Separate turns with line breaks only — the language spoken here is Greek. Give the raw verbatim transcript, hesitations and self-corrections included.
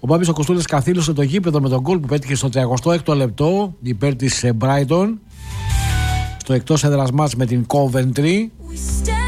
Ο Μπάμπης ο Κοστούλης καθήλωσε το γήπεδο με τον γκολ που πέτυχε στο τριαντοέκτο έκτο λεπτό υπέρ της Brighton στο εκτός έδρας μάτς με την Coventry.